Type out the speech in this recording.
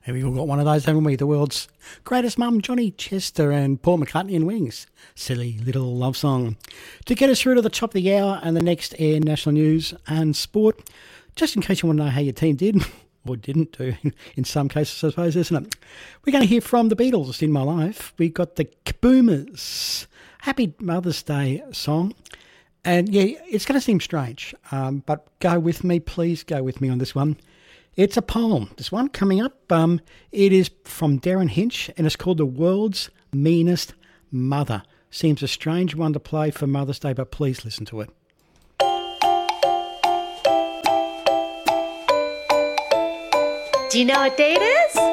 And we all got one of those, haven't we? The world's greatest mum, Johnny Chester and Paul McCartney and Wings. Silly little love song. To get us through to the top of the hour and the next air national news and sport, just in case you want to know how your team did or didn't do in some cases, I suppose, isn't it? We're going to hear from the Beatles in my life. We got the Kaboomers. Happy Mother's Day song. And yeah, it's going to seem strange, but go with me, please go with me on this one. It's a poem, this one coming up. It is from Darren Hinch and it's called The World's Meanest Mother. Seems a strange one to play for Mother's Day, but please listen to it. Do you know what day it is?